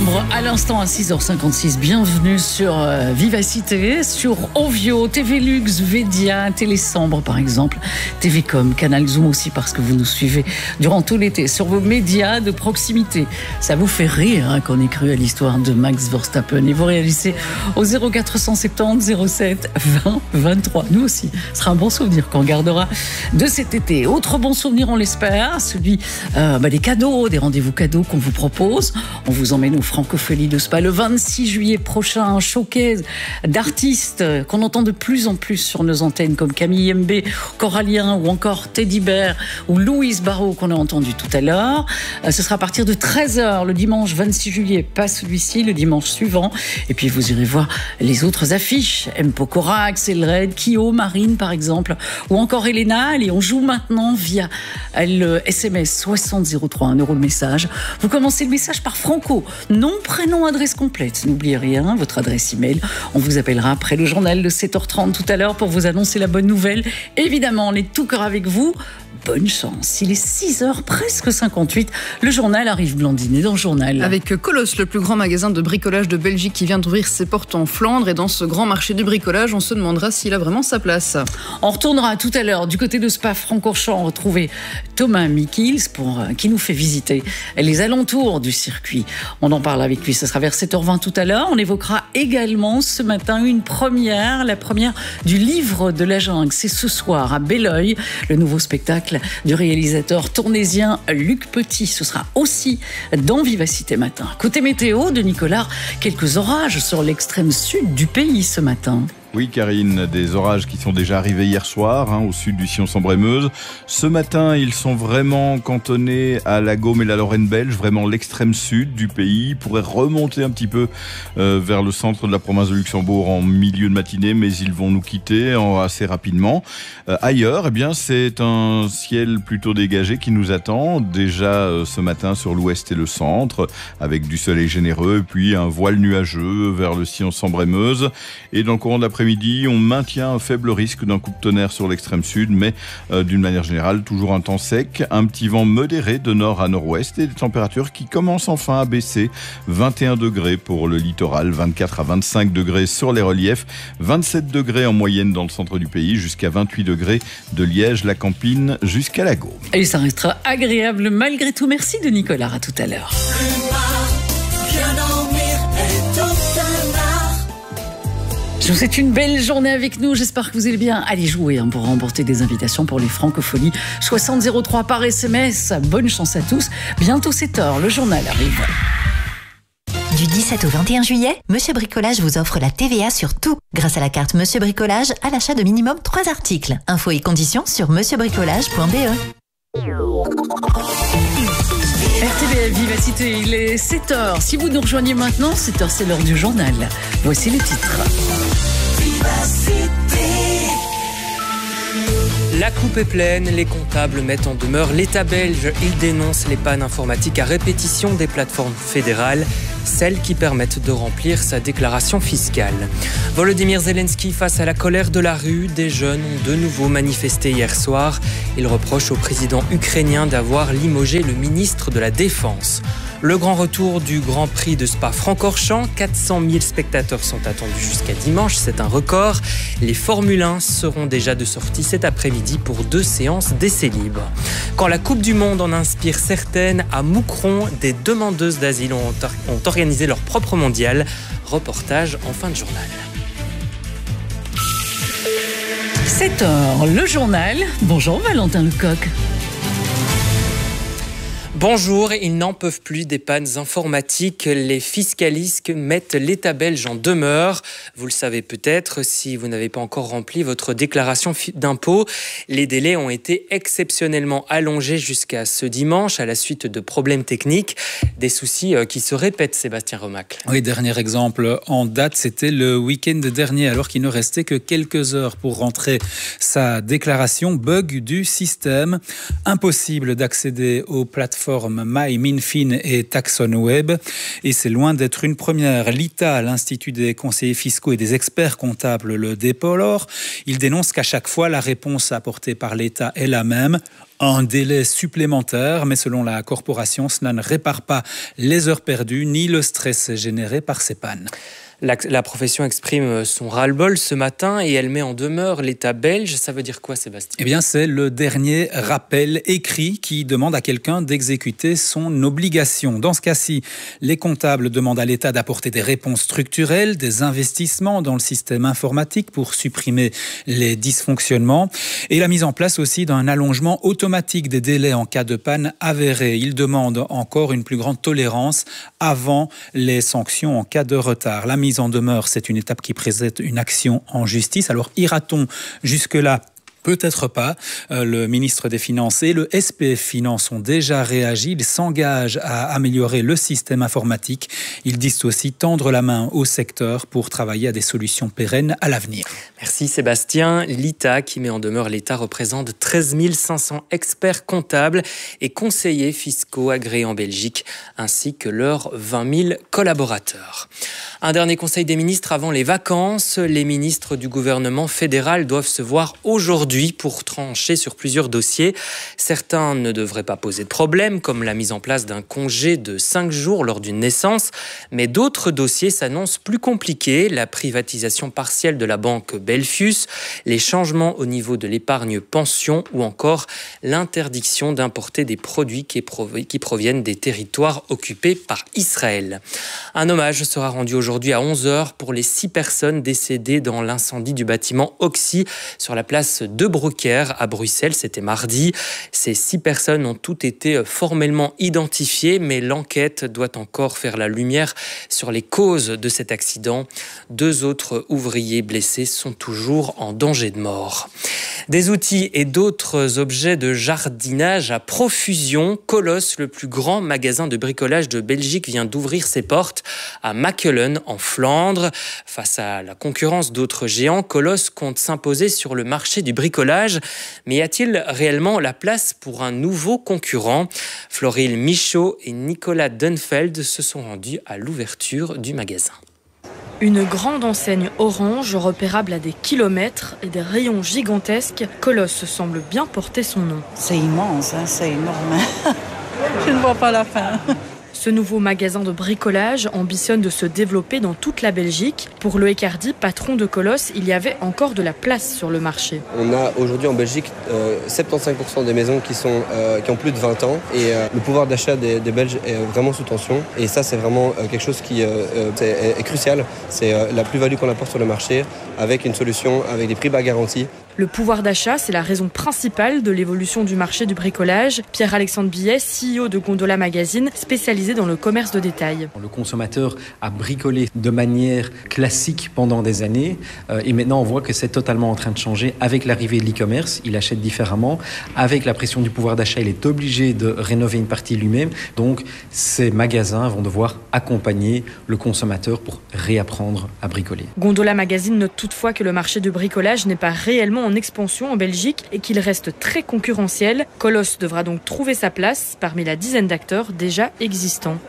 Télécombre, à l'instant à 6h56. Bienvenue sur Vivacité, sur Ovio, TV Lux, Védia, Télécombre par exemple, TVcom, Canal Zoom aussi parce que vous nous suivez durant tout l'été sur vos médias de proximité. Ça vous fait rire qu'on ait cru à l'histoire de Max Verstappen et vous réalisez au 0470 07 20 23. Nous aussi, ce sera un bon souvenir qu'on gardera de cet été. Autre bon souvenir, on l'espère, celui des cadeaux, des rendez-vous cadeaux qu'on vous propose. On vous emmène au Francophonie de Spa le 26 juillet prochain, un showcase d'artistes qu'on entend de plus en plus sur nos antennes comme Camille Mbé, Corallien ou encore Teddy Bear ou Louise Barrault qu'on a entendu tout à l'heure. Ce sera à partir de 13h le dimanche 26 juillet, pas celui-ci, le dimanche suivant. Et puis vous irez voir les autres affiches, M. Pokora, Axel Red, Kyo, Marine par exemple, ou encore Elena. Allez, on joue maintenant via le SMS 6003, 1 euro le message. Vous commencez le message par Franco, nom, prénom, adresse complète. N'oubliez rien, votre adresse email. On vous appellera après le journal de 7h30 tout à l'heure pour vous annoncer la bonne nouvelle. Évidemment, on est tout cœur avec vous. Bonne chance. Il est 6h, presque 58. Le journal arrive, Blandine, et dans le journal. Avec Colosse, le plus grand magasin de bricolage de Belgique qui vient d'ouvrir ses portes en Flandre. Et dans ce grand marché du bricolage, on se demandera s'il a vraiment sa place. On retournera tout à l'heure du côté de Spa-Francorchamps retrouver Thomas Mikils qui nous fait visiter les alentours du circuit. On en parle avec lui. Ce sera vers 7h20 tout à l'heure. On évoquera également ce matin la première du livre de la jungle. C'est ce soir à Belleuil, le nouveau spectacle du réalisateur tournésien Luc Petit. Ce sera aussi dans Vivacité Matin. Côté météo de Nicolas, quelques orages sur l'extrême sud du pays ce matin. Oui, Karine, des orages qui sont déjà arrivés hier soir au sud du Sion-Sambre-et-Meuse. Ce matin, ils sont vraiment cantonnés à la Gaume et la Lorraine belge, vraiment l'extrême sud du pays. Ils pourraient remonter un petit peu vers le centre de la province de Luxembourg en milieu de matinée, mais ils vont nous quitter assez rapidement. Ailleurs, c'est un ciel plutôt dégagé qui nous attend. Déjà ce matin sur l'ouest et le centre, avec du soleil généreux, et puis un voile nuageux vers le Sion-Sambre-et-Meuse. Et dans le courant de l'après-midi, on maintient un faible risque d'un coup de tonnerre sur l'extrême sud, mais d'une manière générale, toujours un temps sec, un petit vent modéré de nord à nord-ouest et des températures qui commencent enfin à baisser. 21 degrés pour le littoral, 24 à 25 degrés sur les reliefs, 27 degrés en moyenne dans le centre du pays, jusqu'à 28 degrés de Liège, la Campine, jusqu'à la Gaume. Et ça restera agréable malgré tout. Merci de Nicolas, à tout à l'heure. Je vous souhaite une belle journée avec nous. J'espère que vous allez bien. Allez jouer pour remporter des invitations pour les Francophonies. 6003 par SMS. Bonne chance à tous. Bientôt 7h, le journal arrive. Du 17 au 21 juillet, Monsieur Bricolage vous offre la TVA sur tout. Grâce à la carte Monsieur Bricolage, à l'achat de minimum 3 articles. Infos et conditions sur monsieurbricolage.be. RTBF Vivacité, il est 7h. Si vous nous rejoignez maintenant, 7h, c'est l'heure du journal. Voici les titres. La coupe est pleine, les comptables mettent en demeure l'État belge. Ils dénoncent les pannes informatiques à répétition des plateformes fédérales, celles qui permettent de remplir sa déclaration fiscale. Volodymyr Zelensky face à la colère de la rue, des jeunes ont de nouveau manifesté hier soir. Ils reprochent au président ukrainien d'avoir limogé le ministre de la Défense. Le grand retour du Grand Prix de Spa-Francorchamps, 400 000 spectateurs sont attendus jusqu'à dimanche, c'est un record. Les Formule 1 seront déjà de sortie cet après-midi pour 2 séances d'essais libres. Quand la Coupe du Monde en inspire certaines, à Moucron, des demandeuses d'asile ont organisé leur propre mondial. Reportage en fin de journal. 7h, le journal. Bonjour Valentin Lecoq. Bonjour, ils n'en peuvent plus des pannes informatiques. Les fiscalistes mettent l'État belge en demeure. Vous le savez peut-être, si vous n'avez pas encore rempli votre déclaration d'impôt, les délais ont été exceptionnellement allongés jusqu'à ce dimanche à la suite de problèmes techniques. Des soucis qui se répètent, Sébastien Remacle. Oui, dernier exemple en date, c'était le week-end dernier, alors qu'il ne restait que quelques heures pour rentrer sa déclaration. Bug du système, impossible d'accéder aux plateformes plateformes MyMinFin et TaxonWeb. Et c'est loin d'être une première. L'ITA, l'Institut des conseillers fiscaux et des experts comptables, le déplore. Il dénonce qu'à chaque fois, la réponse apportée par l'État est la même. Un délai supplémentaire, mais selon la corporation, cela ne répare pas les heures perdues ni le stress généré par ces pannes. La profession exprime son ras-le-bol ce matin et elle met en demeure l'État belge. Ça veut dire quoi, Sébastien ? Eh bien, c'est le dernier rappel écrit qui demande à quelqu'un d'exécuter son obligation. Dans ce cas-ci, les comptables demandent à l'État d'apporter des réponses structurelles, des investissements dans le système informatique pour supprimer les dysfonctionnements et la mise en place aussi d'un allongement automatique des délais en cas de panne avérée. Ils demandent encore une plus grande tolérance avant les sanctions en cas de retard. La mise en demeure, c'est une étape qui présente une action en justice. Alors, ira-t-on jusque-là ? Peut-être pas. Le ministre des Finances et le SPF Finances ont déjà réagi. Ils s'engagent à améliorer le système informatique. Ils disent aussi tendre la main au secteur pour travailler à des solutions pérennes à l'avenir. Merci Sébastien. L'ITA, qui met en demeure l'État, représente 13 500 experts comptables et conseillers fiscaux agréés en Belgique, ainsi que leurs 20 000 collaborateurs. Un dernier conseil des ministres avant les vacances. Les ministres du gouvernement fédéral doivent se voir aujourd'hui pour trancher sur plusieurs dossiers. Certains ne devraient pas poser de problème, comme la mise en place d'un congé de 5 jours lors d'une naissance. Mais d'autres dossiers s'annoncent plus compliqués. La privatisation partielle de la banque Belfius, les changements au niveau de l'épargne pension ou encore l'interdiction d'importer des produits qui proviennent des territoires occupés par Israël. Un hommage sera rendu aujourd'hui à 11h pour les 6 personnes décédées dans l'incendie du bâtiment Oxy sur la place de Broekère à Bruxelles. C'était mardi. Ces 6 personnes ont toutes été formellement identifiées, mais l'enquête doit encore faire la lumière sur les causes de cet accident. 2 autres ouvriers blessés sont toujours en danger de mort. Des outils et d'autres objets de jardinage à profusion. Colosse, le plus grand magasin de bricolage de Belgique, vient d'ouvrir ses portes à Machelen, en Flandre. Face à la concurrence d'autres géants, Colosse compte s'imposer sur le marché du bricolage. Mais y a-t-il réellement la place pour un nouveau concurrent ? Floryl Michaud et Nicolas Dunfeld se sont rendus à l'ouverture du magasin. Une grande enseigne orange repérable à des kilomètres et des rayons gigantesques, Colosse semble bien porter son nom. C'est immense, c'est énorme. Je ne vois pas la fin. Ce nouveau magasin de bricolage ambitionne de se développer dans toute la Belgique. Pour Loïc Hardy, patron de Colosse, il y avait encore de la place sur le marché. On a aujourd'hui en Belgique 75% des maisons qui ont plus de 20 ans et le pouvoir d'achat des Belges est vraiment sous tension. Et ça, c'est vraiment quelque chose qui est crucial. C'est la plus-value qu'on apporte sur le marché avec une solution, avec des prix bas garantis. Le pouvoir d'achat, c'est la raison principale de l'évolution du marché du bricolage. Pierre-Alexandre Billet, CEO de Gondola Magazine, spécialisé dans le commerce de détail. Le consommateur a bricolé de manière classique pendant des années et maintenant on voit que c'est totalement en train de changer avec l'arrivée de l'e-commerce. Il achète différemment. Avec la pression du pouvoir d'achat, il est obligé de rénover une partie lui-même. Donc ces magasins vont devoir accompagner le consommateur pour réapprendre à bricoler. Gondola Magazine note toutefois que le marché du bricolage n'est pas réellement en expansion en Belgique et qu'il reste très concurrentiel. Colosse devra donc trouver sa place parmi la dizaine d'acteurs déjà existants.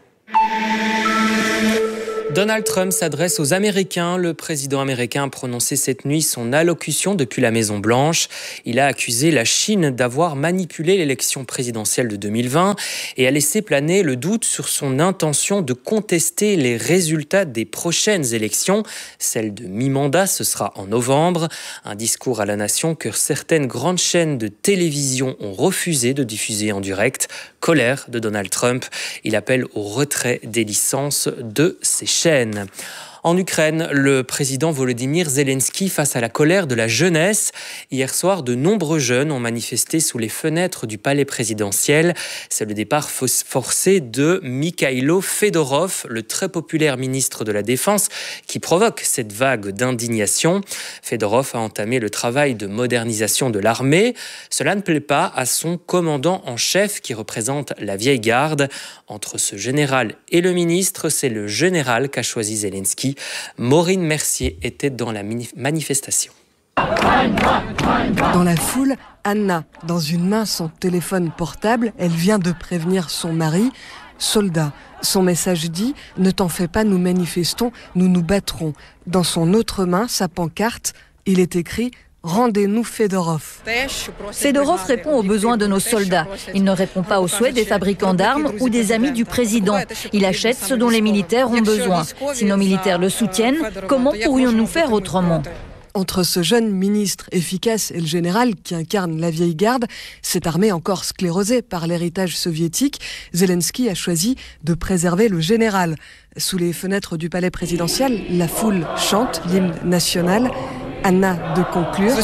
Donald Trump s'adresse aux Américains. Le président américain a prononcé cette nuit son allocution depuis la Maison-Blanche. Il a accusé la Chine d'avoir manipulé l'élection présidentielle de 2020 et a laissé planer le doute sur son intention de contester les résultats des prochaines élections. Celle de mi-mandat, ce sera en novembre. Un discours à la nation que certaines grandes chaînes de télévision ont refusé de diffuser en direct. Colère de Donald Trump. Il appelle au retrait des licences de ces chaînes. En Ukraine, le président Volodymyr Zelensky face à la colère de la jeunesse. Hier soir, de nombreux jeunes ont manifesté sous les fenêtres du palais présidentiel. C'est le départ forcé de Mikhailo Fedorov, le très populaire ministre de la Défense, qui provoque cette vague d'indignation. Fedorov a entamé le travail de modernisation de l'armée. Cela ne plaît pas à son commandant en chef qui représente la vieille garde. Entre ce général et le ministre, c'est le général qu'a choisi Zelensky. Maureen Mercier était dans la manifestation. Dans la foule, Anna, dans une main son téléphone portable, elle vient de prévenir son mari, soldat. Son message dit « Ne t'en fais pas, nous manifestons, nous nous battrons ». Dans son autre main, sa pancarte, il est écrit « Rendez-nous Fedorov ». Fedorov répond aux besoins de nos soldats. Il ne répond pas aux souhaits des fabricants d'armes ou des amis du président. Il achète ce dont les militaires ont besoin. Si nos militaires le soutiennent, comment pourrions-nous faire autrement ? Entre ce jeune ministre efficace et le général qui incarne la vieille garde, cette armée encore sclérosée par l'héritage soviétique, Zelensky a choisi de préserver le général. Sous les fenêtres du palais présidentiel, la foule chante l'hymne national. Anna de conclure.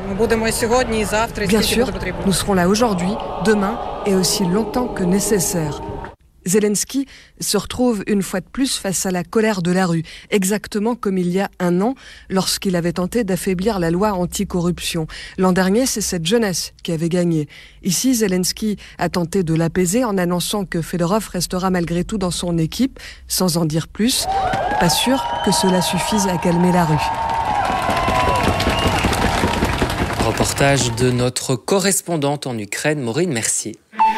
Bien sûr, nous serons là aujourd'hui, demain et aussi longtemps que nécessaire. Zelensky se retrouve une fois de plus face à la colère de la rue, exactement comme il y a un an, lorsqu'il avait tenté d'affaiblir la loi anticorruption. L'an dernier, c'est cette jeunesse qui avait gagné. Ici, Zelensky a tenté de l'apaiser en annonçant que Fedorov restera malgré tout dans son équipe, sans en dire plus. Pas sûr que cela suffise à calmer la rue. Reportage de notre correspondante en Ukraine, Maureen Mercier.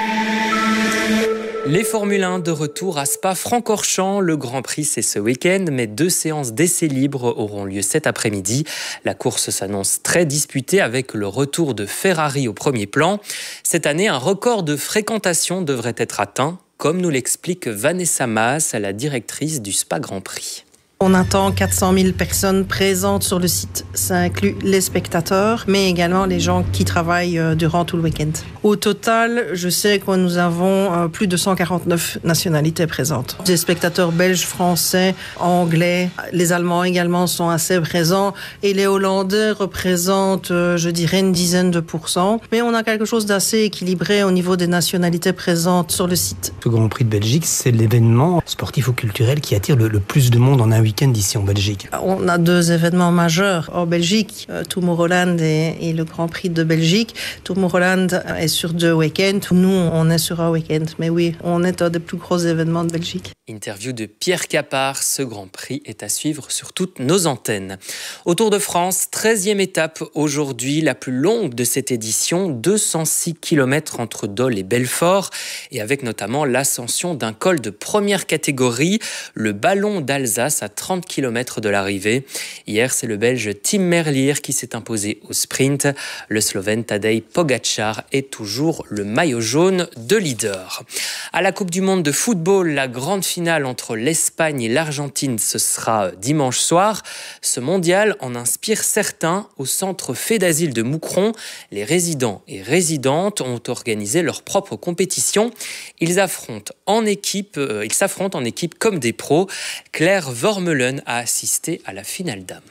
Les Formule 1 de retour à Spa-Francorchamps. Le Grand Prix, c'est ce week-end, mais 2 séances d'essais libres auront lieu cet après-midi. La course s'annonce très disputée avec le retour de Ferrari au premier plan. Cette année, un record de fréquentation devrait être atteint, comme nous l'explique Vanessa Maas, la directrice du Spa Grand Prix. On attend 400 000 personnes présentes sur le site. Ça inclut les spectateurs, mais également les gens qui travaillent durant tout le week-end. Au total, je sais que nous avons plus de 149 nationalités présentes. Des spectateurs belges, français, anglais, les Allemands également sont assez présents et les Hollandais représentent, je dirais, une dizaine de %. Mais on a quelque chose d'assez équilibré au niveau des nationalités présentes sur le site. Le Grand Prix de Belgique, c'est l'événement sportif ou culturel qui attire le plus de monde en un week-end ici en Belgique. On a 2 événements majeurs en Belgique, Tomorrowland et le Grand Prix de Belgique. Tomorrowland est sur 2 week-ends, nous on est sur un week-end, mais oui, on est un des plus gros événements de Belgique. Interview de Pierre Capard, ce Grand Prix est à suivre sur toutes nos antennes. Au Tour de France, 13e étape aujourd'hui, la plus longue de cette édition, 206 km entre Dole et Belfort, et avec notamment l'ascension d'un col de première catégorie, le Ballon d'Alsace à 30 km de l'arrivée. Hier, c'est le Belge Tim Merlier qui s'est imposé au sprint. Le Slovène Tadej Pogačar est toujours le maillot jaune de leader. À la Coupe du Monde de football, la grande finale entre l'Espagne et l'Argentine, ce sera dimanche soir. Ce mondial en inspire certains. Au centre Fait d'Asile de Moucron, les résidents et résidentes ont organisé leur propre compétition. Ils s'affrontent en équipe comme des pros. Claire Vermeulen a assisté à la finale dames.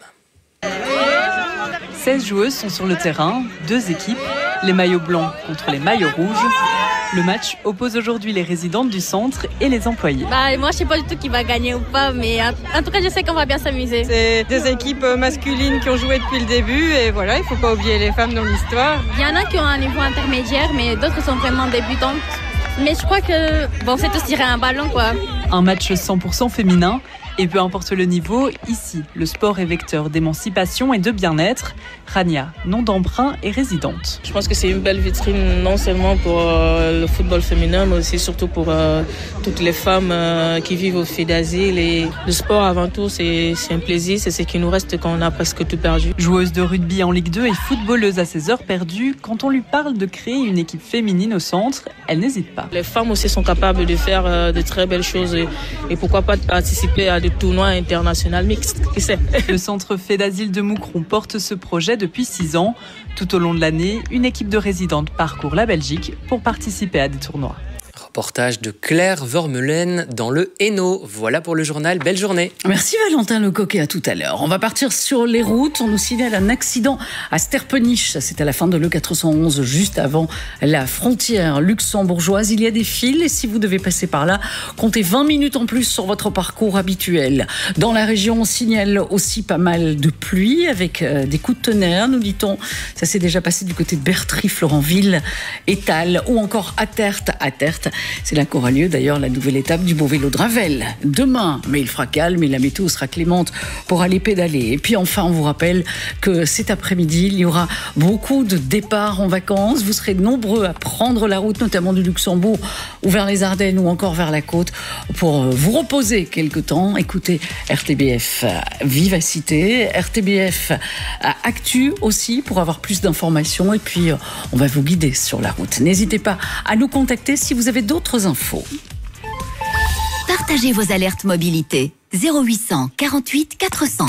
16 joueuses sont sur le terrain, 2 équipes, les maillots blancs contre les maillots rouges. Le match oppose aujourd'hui les résidentes du centre et les employés. Moi, je ne sais pas du tout qui va gagner ou pas, mais en tout cas, je sais qu'on va bien s'amuser. C'est des équipes masculines qui ont joué depuis le début et voilà, il ne faut pas oublier les femmes dans l'histoire. Il y en a qui ont un niveau intermédiaire, mais d'autres sont vraiment débutantes. Mais je crois que c'est tous tirer un ballon, quoi. Un match 100% féminin. Et peu importe le niveau, ici, le sport est vecteur d'émancipation et de bien-être. Rania, nom d'emprunt et résidente. Je pense que c'est une belle vitrine, non seulement pour le football féminin, mais aussi surtout pour toutes les femmes qui vivent au Fait d'Asile. Et le sport, avant tout, c'est un plaisir, c'est ce qui nous reste quand on a presque tout perdu. Joueuse de rugby en Ligue 2 et footballeuse à ses heures perdues, quand on lui parle de créer une équipe féminine au centre, elle n'hésite pas. Les femmes aussi sont capables de faire de très belles choses et pourquoi pas participer à des tournois internationaux mixtes, qui sait. Le centre Fait d'Asile de Moucron porte ce projet depuis 6 ans. Tout au long de l'année, une équipe de résidentes parcourt la Belgique pour participer à des tournois. Reportage de Claire Vermeulen dans le Hainaut. Voilà pour le journal. Belle journée. Merci Valentin Lecoq et à tout à l'heure. On va partir sur les routes. On nous signale un accident à Sterpenich. C'est à la fin de l'E411, juste avant la frontière luxembourgeoise. Il y a des files et si vous devez passer par là, comptez 20 minutes en plus sur votre parcours habituel. Dans la région, on signale aussi pas mal de pluie avec des coups de tonnerre, nous dit-on. Ça s'est déjà passé du côté de Bertry, Florentville, Étal ou encore à Tertre. C'est là qu'aura lieu d'ailleurs la nouvelle étape du beau vélo de Ravel. Demain, mais il fera calme et la météo sera clémente pour aller pédaler. Et puis enfin, on vous rappelle que cet après-midi, il y aura beaucoup de départs en vacances. Vous serez nombreux à prendre la route, notamment du Luxembourg ou vers les Ardennes ou encore vers la côte pour vous reposer quelque temps. Écoutez RTBF Vivacité, RTBF Actu aussi pour avoir plus d'informations et puis on va vous guider sur la route. N'hésitez pas à nous contacter si vous avez d'autres infos. Partagez vos alertes mobilité 0800 48 400.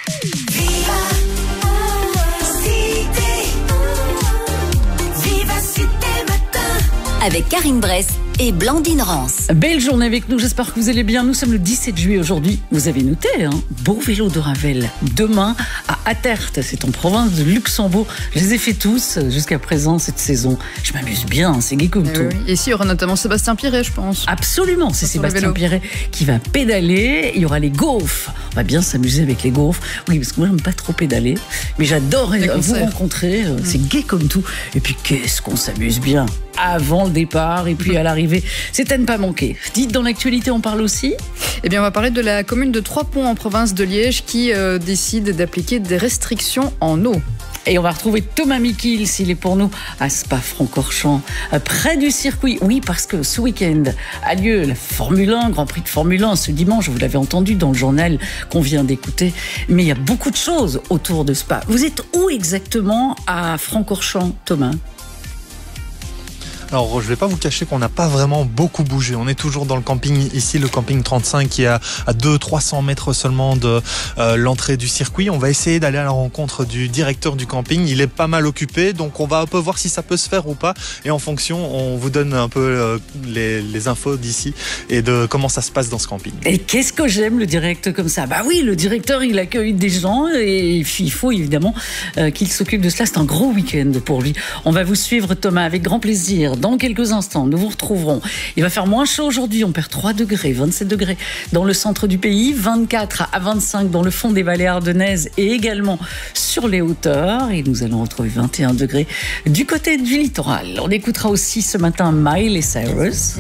Avec Karine Bress et Blandine Rance. Belle journée avec nous, j'espère que vous allez bien. Nous sommes le 17 juillet aujourd'hui. Vous avez noté, beau vélo de Ravel. Demain, à Attert, c'est en province de Luxembourg. Je les ai fait tous jusqu'à présent cette saison. Je m'amuse bien, c'est gai comme tout. Oui. Et ici, il y aura notamment Sébastien Pirret, je pense. Absolument, c'est Sébastien Pirret qui va pédaler. Il y aura les gaufres. On va bien s'amuser avec les gaufres. Oui, parce que moi, j'aime pas trop pédaler. Mais j'adore vous rencontrer. C'est gai comme tout. Et puis, qu'est-ce qu'on s'amuse bien avant le départ et puis à l'arrivée. C'est à ne pas manquer. Dites, dans l'actualité, on parle aussi ? Eh bien, on va parler de la commune de Trois-Ponts en province de Liège qui décide d'appliquer des restrictions en eau. Et on va retrouver Thomas Mikil, s'il est pour nous, à Spa-Francorchamps, près du circuit. Oui, parce que ce week-end a lieu la Formule 1, Grand Prix de Formule 1, ce dimanche, vous l'avez entendu dans le journal qu'on vient d'écouter. Mais il y a beaucoup de choses autour de Spa. Vous êtes où exactement à Francorchamps, Thomas ? Alors, je ne vais pas vous cacher qu'on n'a pas vraiment beaucoup bougé. On est toujours dans le camping ici, le camping 35 qui est à 200-300 mètres seulement de l'entrée du circuit. On va essayer d'aller à la rencontre du directeur du camping. Il est pas mal occupé, donc on va un peu voir si ça peut se faire ou pas. Et en fonction, on vous donne un peu les infos d'ici et de comment ça se passe dans ce camping. Et qu'est-ce que j'aime le direct comme ça ? Bah oui, le directeur, il accueille des gens et il faut évidemment qu'il s'occupe de cela. C'est un gros week-end pour lui. On va vous suivre, Thomas, avec grand plaisir. Dans quelques instants, nous vous retrouverons. Il va faire moins chaud aujourd'hui. On perd 3 degrés, 27 degrés dans le centre du pays, 24 à 25 dans le fond des vallées ardennaises et également sur les hauteurs. Et nous allons retrouver 21 degrés du côté du littoral. On écoutera aussi ce matin Miley Cyrus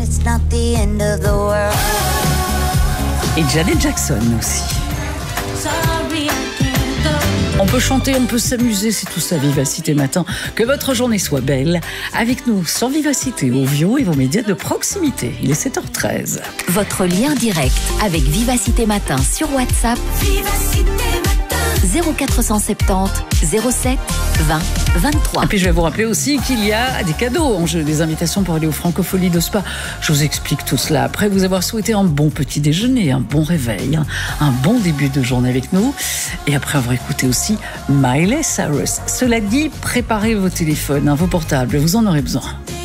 et Janet Jackson aussi. On peut chanter, on peut s'amuser, c'est tout ça, Vivacité Matin. Que votre journée soit belle. Avec nous, sur Vivacité, Ovio et vos médias de proximité. Il est 7h13. Votre lien direct avec Vivacité Matin sur WhatsApp. Vivacité Matin. 0470 07 20 23. Et puis je vais vous rappeler aussi qu'il y a des cadeaux en jeu, des invitations pour aller aux Francopholies de Spa. Je vous explique tout cela après vous avoir souhaité un bon petit déjeuner, un bon réveil, un bon début de journée avec nous. Et après avoir écouté aussi Miley Cyrus. Cela dit, préparez vos téléphones, vos portables, vous en aurez besoin.